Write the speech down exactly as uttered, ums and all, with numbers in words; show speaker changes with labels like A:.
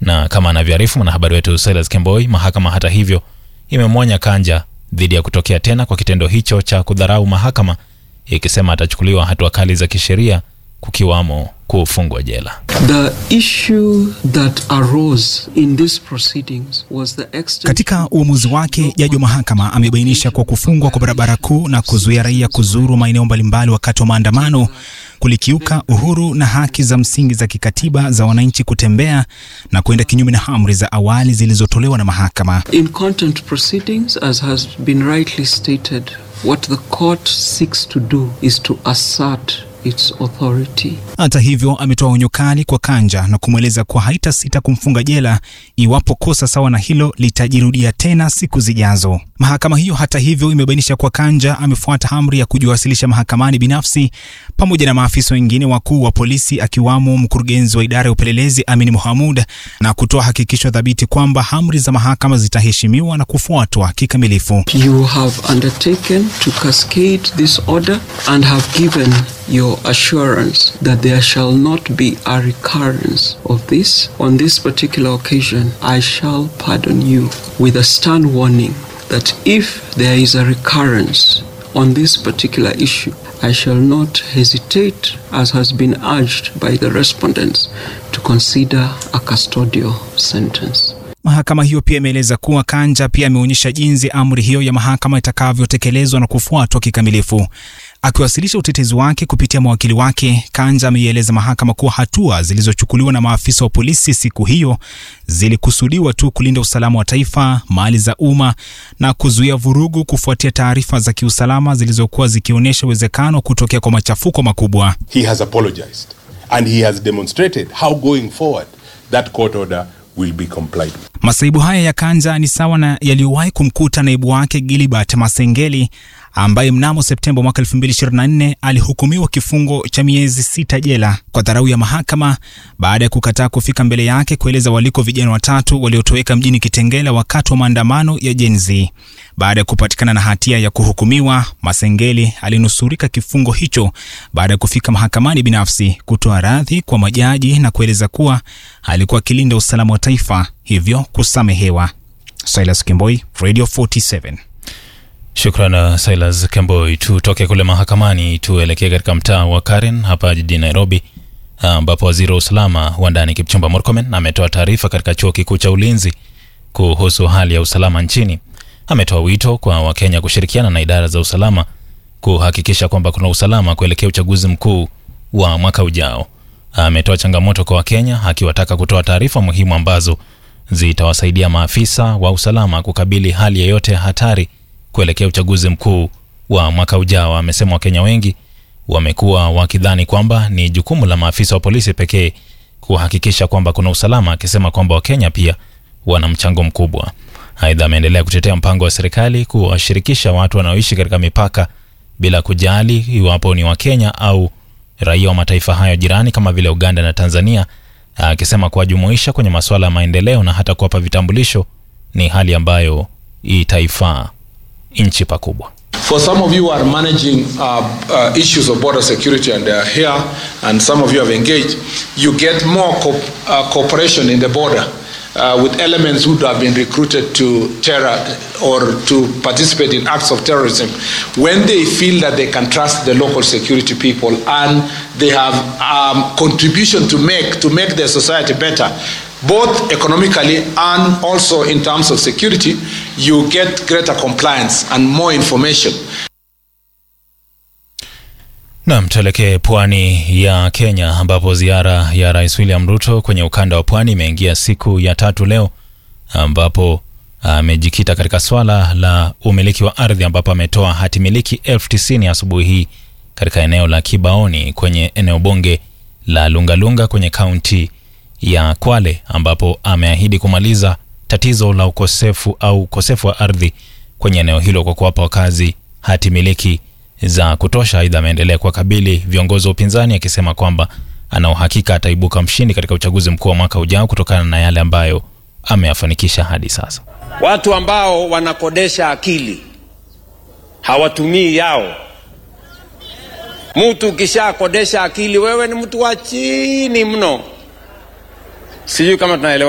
A: Na kama anavyoarifu mwanahabari wetu Silas Kemboi, mahakama hata hivyo imemwonya Kanja dhidi ya kutokea tena kwa kitendo hicho cha kudharau mahakama, ikisema atachukuliwa hatua kali za kisheria kukiwamo kufungwa jela.
B: The issue that arose in these proceedings was the extent...
C: Katika uamuzi wake, jaji wa mahakama amebainisha kwa kufungwa kwa barabara kuu na kuzuia raia kuzuru maeneo mbalimbali wakati wa maandamano kulikiuka uhuru na haki za msingi za kikatiba za wananchi kutembea na kwenda kinyume na amri za awali zilizotolewa na mahakama.
B: In content proceedings, as has been rightly stated, what the court seeks to do is to assert its authority.
C: Hata hivyo ametoa onyo kali kwa Kanja na kumweleza kuwa haitasita kumfunga jela iwapo kosa sawa na hilo litajirudia tena siku zijazo. Mahakama hiyo hata hivyo imebainisha kwa Kanja amefuata amri ya kujiwasilisha mahakamani binafsi pamoja na maafisa wengine wakuu wa polisi akiwamo mkurugenzi wa idara ya upelelezi Amin Mohamud, na kutoa hakikisho thabiti kwamba amri za mahakama zitaheshimiwa na kufuatwa kikamilifu.
B: You have undertaken to cascade this order and have given your assurance that there shall not be a recurrence of this. On this particular occasion, I shall pardon you with a stern warning that if there is a recurrence on this particular issue, I shall not hesitate, as has been urged by the respondents, to consider a custodial sentence.
C: Mahakama hiyo pia imeeleza kuwa Kanja pia ameonyesha jinsi amri hiyo ya mahakama itakavyotekelezwa na kufuatwa kikamilifu. Akiwasilisha utetezi wake kupitia mawakili wake, Kanja ameieleza mahakama kuwa hatua zilizochukuliwa na maafisa wa polisi siku hiyo zilikusudiwa tu kulinda usalama wa taifa, mali za umma na kuzuia vurugu kufuatia taarifa za kiusalama zilizokuwa zikionyesha uwezekano kutokea kwa machafuko makubwa.
D: He has apologized and he has demonstrated how going forward that court order will be complied with.
C: Masaibu haya ya Kanja ni sawa na yaliyowahi kumkuta naibu wake Gilbert Masengeli, ambaye mnamo Septemba mwaka elfu mbili ishirini na nne alihukumiwa kifungo cha miezi sita jela kwa dharau ya mahakama baada ya kukataa kufika mbele yake kueleza waliko vijana watatu waliotoweka mjini Kitengela wakati wa maandamano ya Gen Z. Baada ya kupatikana na hatia ya kuhukumiwa, Masengeli alinusurika kifungo hicho baada ya kufika mahakamani binafsi kutoa radhi kwa majaji na kueleza kuwa alikuwa akilinda usalama wa taifa, hivyo kusamehewa. Silas Kemboi, Radio forty-seven.
A: Shukrani Silas Kemboi. Tutoke kule mahakamani tuelekee katika mtaa wa Karen hapa jijini Nairobi, ambapo waziri wa usalama wa ndani Kipchumba Murkomen ametoa taarifa katika chuo kikuu cha ulinzi kuhusu hali ya usalama nchini. Ametoa wito kwa Wakenya kushirikiana na idara za usalama kuhakikisha kwamba kuna usalama kuelekea uchaguzi mkuu wa mwaka ujao. Ametoa changamoto kwa Wakenya akiwataka kutoa taarifa muhimu ambazo zitawasaidia maafisa wa usalama kukabili hali yoyote hatari kuelekea uchaguzi mkuu wa mwaka ujao. Amesema Wakenya wengi wamekuwa wakidhani kwamba ni jukumu la maafisa wa polisi pekee kuhakikisha kwamba kuna usalama, akisema kwamba Wakenya pia wana mchango mkubwa. Aidha, ameendelea kutetea mpango wa serikali kuwashirikisha watu wanaoishi katika mipaka bila kujali iwapo ni Wakenya au raia wa mataifa hayo jirani kama vile Uganda na Tanzania, akisema kuwajumuisha kwenye masuala ya maendeleo na hata kuwapa vitambulisho ni hali ambayo itaifaa nchi pakubwa.
E: For some of you are managing uh, uh, issues of border security and they are here, and some of you have engaged, you get more co uh, cooperation in the border uh, with elements who have been recruited to terror or to participate in acts of terrorism when they feel that they can trust the local security people and they have um, contribution to make to make their society better, both economically and also in terms of security. You get greater compliance and more information.
A: Na mtelekee pwani ya Kenya, ambapo ziara ya Rais William Ruto kwenye ukanda wa pwani imeingia siku ya tatu leo, ambapo amejikita katika swala la umiliki wa ardhi, ambapo ametoa hati miliki elfu tisini asubuhi hii katika eneo la Kibaoni kwenye eneo bunge la Lungalunga kwenye kaunti ya Kwale, ambapo ameahidi kumaliza tatizo la ukosefu au ukosefu wa ardhi kwenye eneo hilo kwa kuwapa wakazi hati miliki za kutosha. Aidha, ameendelea kuwakabili viongozi wa upinzani akisema kwamba ana uhakika ataibuka mshindi katika uchaguzi mkuu wa mwaka ujao kutokana na yale ambayo ameyafanikisha hadi sasa.
F: Watu ambao wanakodesha akili hawatumii yao. Mtu kisha kodesha akili, wewe ni mtu wa chini mno. Sijui kama tunaelewa.